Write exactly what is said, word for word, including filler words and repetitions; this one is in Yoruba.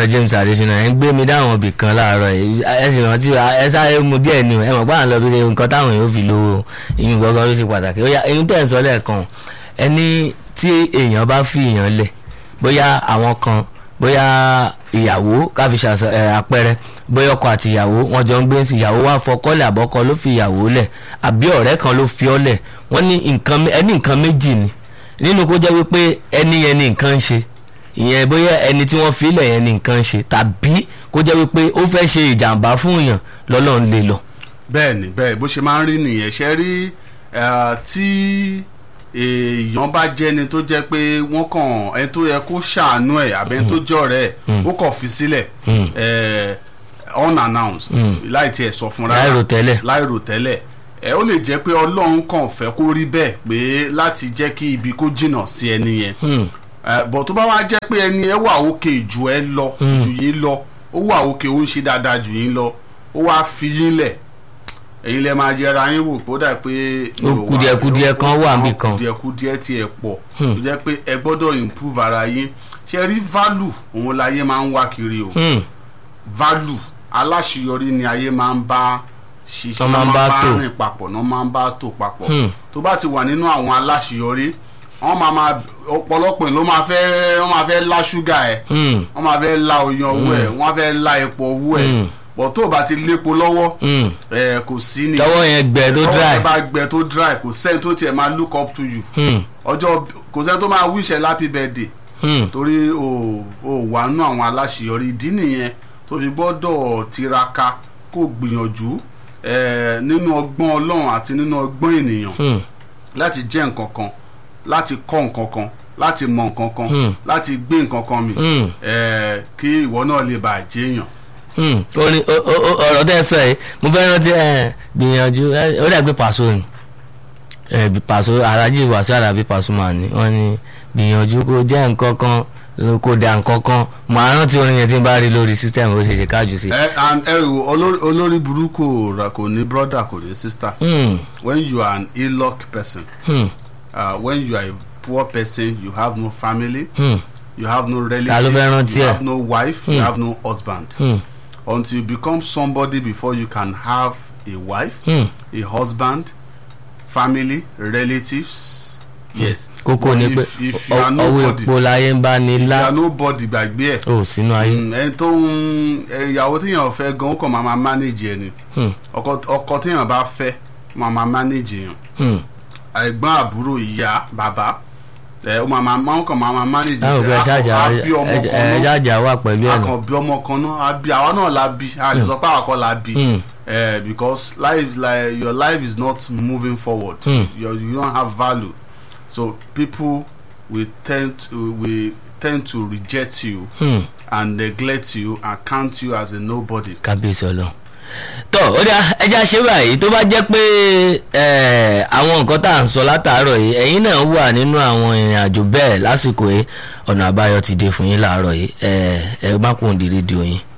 Emmanuel James Adesina ẹ ń gbé mi dáhùn ibì kan láàárọ̀ yìí ẹ sì rántí ẹ sáré mu díẹ̀ ni ẹ mọ̀ pé à ń lọ bí nǹkan táwọn èèyàn fi lówó ìyún gbọ́ngàn ló ṣe pàtàkì ó yá eyín tẹ̀ ń sọ lẹ́ẹ̀kan ẹni tí èèyàn bá fi èèyàn lẹ̀ bóyá àwọn kan bóyá ìyàwó káfi ṣàṣà àpẹẹrẹ bóyá ọkọ àti ìyàwó wọn jọ ń gbé sí ìyàwó wá fọkọ́lẹ̀ àbọ́kọ ló fi ìyàwó lẹ̀ àbí ọ̀rẹ́ kan ló fi ọ́ lẹ̀ wọ́n ní nǹkan ẹni nǹkan méjì ni nínú kó jẹ́ wípé ẹni yẹn ní nǹkan ń ṣe ìyẹn bóyá ẹni tí wọ́n fi lẹ̀ yẹn ní nǹkan ń ṣe tàbí kó jẹ́ wípé ó fẹ́ ṣe ìjàmbá fún èèyàn lọ́lọ́run lè lọ. bẹ́ẹ̀ni bẹ́ẹ̀ bó ṣe máa ń rí nìyẹn ṣe rí tí èèyàn bá jẹ́ ẹni tó jẹ́ pé wọ́n kàn ẹni tó yẹ kó ṣàánú ẹ̀ àbẹ́ ẹni tó jọ̀rẹ́ ẹ̀ ó kàn fi sílẹ̀ unannounced láì tiẹ̀ sọ fún rárá láìrò tẹ́lẹ̀ láìrò tẹ́lẹ̀ ẹ ó lè jẹ́ pé ọlọ́run kàn fẹ́ kó rí bẹ́ẹ̀ pé láti jẹ́ kí ibi kó jìnnà sí ẹni yẹn bọ̀ tó bá wá jẹ́ pé ẹni ẹ wà òkè jù ẹ lọ jù yín lọ ó wà òkè ó ń ṣe dáadáa jù yín lọ ó wá fi yín lẹ̀ èyí lẹ máa jẹra yín wò kó dà pé kùdìẹ̀kùdìẹ̀ kan wà níbì kan kùdìẹ̀kùdìẹ̀ tiẹ̀ pọ̀ tó jẹ́ pé ẹ gbọ́dọ̀ improve ara yín ṣe rí value òun láyé máa ń wá kiri o value aláṣeyọrí ni ayé máa ń bá ṣiṣẹ́ máa ń bá rìn papọ̀ náà máa ń bá tò papọ̀ tó bá ti wà nínú àwọn aláṣeyọrí wọ́n máa máa ọ̀pọ̀lọpọ̀ ló máa fẹ́ wọ́n máa fẹ́ lá ṣúgà ẹ̀ wọ́n máa fẹ́ lá oyan owó ẹ̀ wọ́n fẹ́ lá epo owó ẹ̀ bọ̀ tó o bá ti lépo lọ́wọ́ ẹ̀ kò sí ni tọwọ́ yẹn gbẹ tó dry tọwọ́ yẹn bá gbẹ tó dry kò sẹ́ni tó tiẹ̀ máa look up to you ọjọ́ kò sẹ́ni tó máa wish ẹ happy birthday torí o ò wà nú àwọn aláṣeyọrí ìdí nìyẹn tó fi gbọ́dọ̀ tiraka kó gbìyànjú nínú ọgbọ́n ọlọ́run àti nínú ọgbọ́n ènìyàn láti jẹ́ nǹkan kan láti kọ́ nǹkan kan láti mọ nǹkan kan láti gbé nǹkan kan mi kí ìwọ náà lè bàa jẹ́yàn. orin ọ̀rọ̀ tẹ́ ẹ sọ yìí mo fẹ́ rántí gbìyànjú ó dàgbé Paso ni Paso Alhaji Wasiu Alabi Pasuma ni wọ́n ní gbìyànjú kó jẹ́ nǹkan kan kò dà nǹkan kan mo rántí orin yẹn tí n bá rí lórí system ó ṣe ṣe kájú sí. ẹ ẹ olórí burúkú kò ní brother kò ní sister when you are an ill-luck person uh, when you are a poor person you have no family you have no relative you have no wife you have no husband until you become somebody before you can have a wife a husband family relatives. Yes. Kókó ni pé ọwọ́ epo láyé ń bá ní lá. if you are nobody gbàgbé ẹ̀. o sínú ayé. ẹni tó ń ìyàwó téèyàn fẹ́ gan ó kàn máa máa manage ẹni. ọkọ téèyàn bá fẹ́ máa máa manage yẹn. ẹ̀gbọ́n àbúrò ìyá bàbá ẹ ó máa máa kàn máa máa manage yẹn. ẹ jájà wà pẹ̀lú ẹ̀ náà. akàn bí ọmọ kan náà àbí àwa náà la bí a lè sọ pé àwa kọ́ la bí. Uh, because life like your life is not moving forward. you you don't have value. So people will tend to will tend to reject you hmm. and neglect you and count you as a nobody. Kábíyèsí Ọlọ́run. tó ó dá ẹja ṣe báyìí tó bá jẹ́ pé àwọn nǹkan tá à ń sọ látàárọ̀ yìí ẹ̀yin náà wà nínú àwọn ìrìn àjò bẹ́ẹ̀ lásìkò yìí ọ̀nà àbáyọ ti dé fún yín láàárọ̀ yìí ẹ ẹ má kún di rédíò yín.